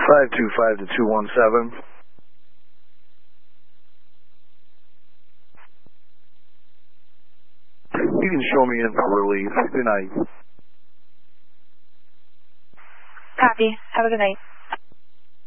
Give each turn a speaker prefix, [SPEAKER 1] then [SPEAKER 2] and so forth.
[SPEAKER 1] 525 to 217. You can show me in for relief. Good night.
[SPEAKER 2] Copy. Have a good night.